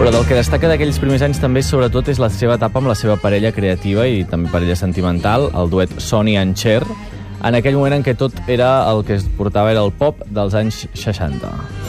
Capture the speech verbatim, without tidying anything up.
Però del que destaca d'aquells primers anys també, sobretot, és la seva etapa amb la seva parella creativa i també parella sentimental, el duet Sonny and Cher, en aquell moment en què tot era el que es portava era el pop dels anys seixanta.